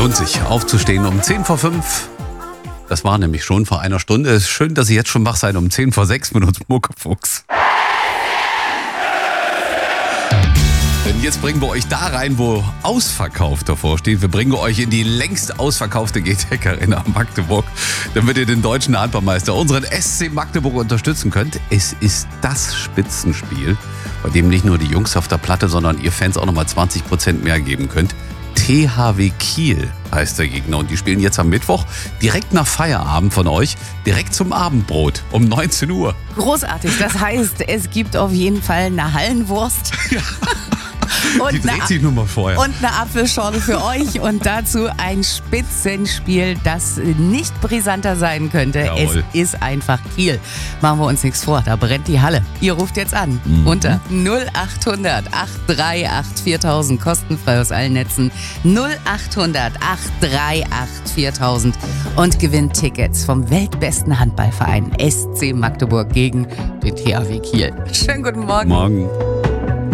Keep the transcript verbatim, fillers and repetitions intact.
Lohnt sich, aufzustehen um zehn vor fünf. Das war nämlich schon vor einer Stunde. Es ist schön, dass ihr jetzt schon wach seid um zehn vor sechs mit uns Muckefuchs. Denn jetzt bringen wir euch da rein, wo ausverkauft davor steht. Wir bringen euch in die längst ausverkaufte G T E C Arena Magdeburg, damit ihr den deutschen Handballmeister, unseren S C Magdeburg, unterstützen könnt. Es ist das Spitzenspiel, bei dem nicht nur die Jungs auf der Platte, sondern ihr Fans auch nochmal zwanzig Prozent mehr geben könnt. T H W Kiel heißt der Gegner und die spielen jetzt am Mittwoch direkt nach Feierabend von euch, direkt zum Abendbrot um neunzehn Uhr. Großartig, das heißt, es gibt auf jeden Fall eine Hallenwurst. Ja. Und die dreht eine, sich nur mal vorher. Und eine Apfelschorle für euch und dazu ein Spitzenspiel, das nicht brisanter sein könnte. Jawohl. Es ist einfach Kiel. Machen wir uns nichts vor, da brennt die Halle. Ihr ruft jetzt an Mhm. unter null acht hundert acht drei acht viertausend, kostenfrei aus allen Netzen. null acht hundert acht drei acht viertausend und gewinnt Tickets vom weltbesten Handballverein S C Magdeburg gegen den T H W Kiel. Schönen guten Morgen. Morgen.